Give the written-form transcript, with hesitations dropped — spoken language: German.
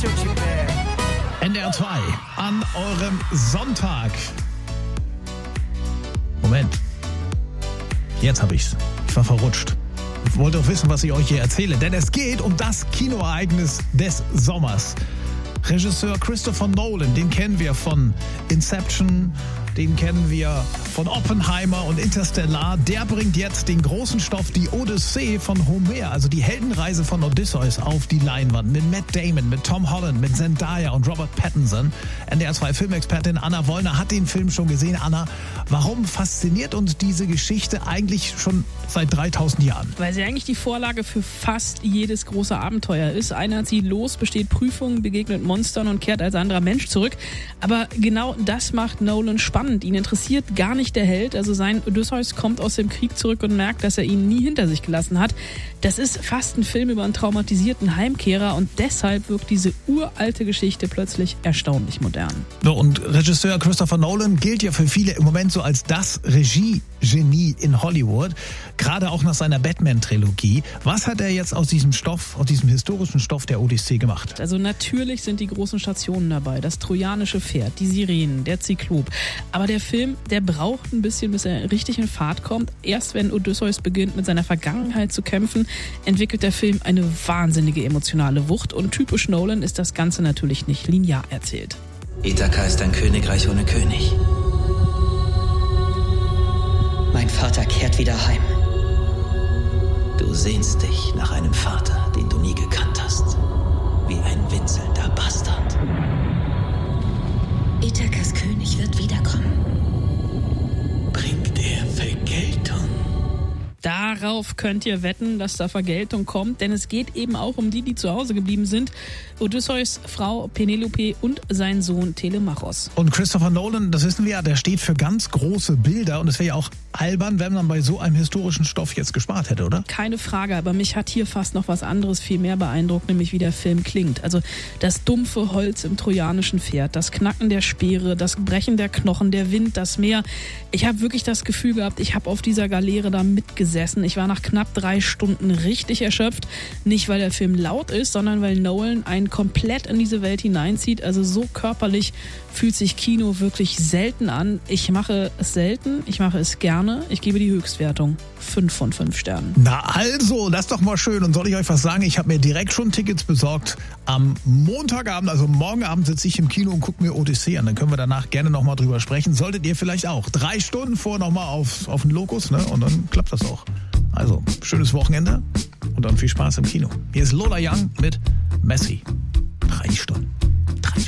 NDR 2 an eurem Sonntag. Moment. Jetzt habe ich's. Ich war verrutscht. Ich wollte auch wissen, was ich euch hier erzähle, denn es geht um das Kinoereignis des Sommers. Regisseur Christopher Nolan, den kennen wir von Inception, den kennen wir von Oppenheimer und Interstellar. Der bringt jetzt den großen Stoff, die Odyssee von Homer, also die Heldenreise von Odysseus auf die Leinwand mit Matt Damon, mit Tom Holland, mit Zendaya und Robert Pattinson. NDR 2 Filmexpertin Anna Wollner hat den Film schon gesehen. Anna, warum fasziniert uns diese Geschichte eigentlich schon seit 3000 Jahren? Weil sie eigentlich die Vorlage für fast jedes große Abenteuer ist. Einer zieht los, besteht Prüfungen, begegnet Monstern und kehrt als anderer Mensch zurück. Aber genau das macht Nolan spannend. Ihn interessiert gar nicht der Held. Also sein Odysseus kommt aus dem Krieg zurück und merkt, dass er ihn nie hinter sich gelassen hat. Das ist fast ein Film über einen traumatisierten Heimkehrer und deshalb wirkt diese uralte Geschichte plötzlich erstaunlich modern. So, und Regisseur Christopher Nolan gilt ja für viele im Moment so als das Regie-Genie in Hollywood, gerade auch nach seiner Batman-Trilogie. Was hat er jetzt aus diesem Stoff, aus diesem historischen Stoff der Odyssee gemacht? Also natürlich sind die großen Stationen dabei, das trojanische Pferd, die Sirenen, der Zyklop. Aber der Film, der braucht ein bisschen, bis er richtig in Fahrt kommt. Erst wenn Odysseus beginnt, mit seiner Vergangenheit zu kämpfen, entwickelt der Film eine wahnsinnige emotionale Wucht. Und typisch Nolan ist das Ganze natürlich nicht linear erzählt. Ithaka ist ein Königreich ohne König. Mein Vater kehrt wieder heim. Du sehnst dich nach einem Vater, den du nie gekannt hast. Wie ein winselnder Bastard. Ithakas König wird wiederkommen. Bringt er Vergeltung? Darauf könnt ihr wetten, dass da Vergeltung kommt, denn es geht eben auch um die zu Hause geblieben sind. Odysseus Frau Penelope und sein Sohn Telemachos. Und Christopher Nolan, das wissen wir ja, der steht für ganz große Bilder und es wäre ja auch albern, wenn man bei so einem historischen Stoff jetzt gespart hätte, oder? Keine Frage, aber mich hat hier fast noch was anderes viel mehr beeindruckt, nämlich wie der Film klingt. Also das dumpfe Holz im trojanischen Pferd, das Knacken der Speere, das Brechen der Knochen, der Wind, das Meer. Ich habe wirklich das Gefühl gehabt, ich habe auf dieser Galeere da mitgesessen. Ich war nach knapp 3 Stunden richtig erschöpft. Nicht, weil der Film laut ist, sondern weil Nolan einen komplett in diese Welt hineinzieht. Also so körperlich fühlt sich Kino wirklich selten an. Ich mache es selten, ich mache es gerne. Ich gebe die Höchstwertung 5 von 5 Sternen. Na also, das ist doch mal schön. Und soll ich euch was sagen? Ich habe mir direkt schon Tickets besorgt. Am Montagabend, also morgen Abend, sitze ich im Kino und gucke mir Odyssee an. Dann können wir danach gerne nochmal drüber sprechen. Solltet ihr vielleicht auch. 3 Stunden vor nochmal auf den Locus, ne? Und dann klappt das auch. Also, schönes Wochenende und dann viel Spaß im Kino. Hier ist Lola Young mit Messi.